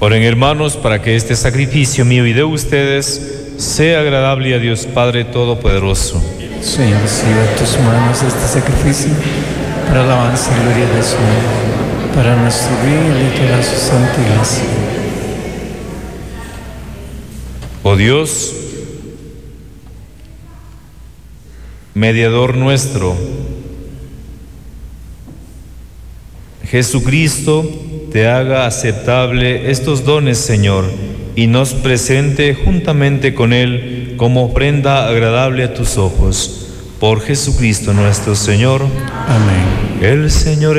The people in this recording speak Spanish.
Oren, hermanos, para que este sacrificio mío y de ustedes sea agradable a Dios Padre Todopoderoso. Señor, reciba de tus manos este sacrificio para la alabanza y gloria de su nombre, para nuestro bien y de toda su santa iglesia. Oh Dios, mediador nuestro, Jesucristo, te haga aceptable estos dones, Señor, y nos presente juntamente con Él como ofrenda agradable a tus ojos. Por Jesucristo nuestro Señor. Amén. El Señor